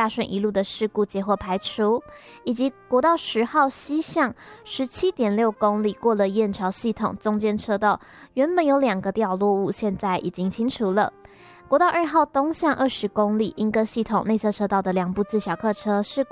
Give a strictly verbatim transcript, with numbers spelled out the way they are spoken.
大顺一路的事故结获排除，以及国道十号西向 十七点六公里过了燕巢系统中间车道，原本有两个掉落物，现在已经清除了。国道二号东向二十公里莺歌系统内侧车道的两部自小客车事故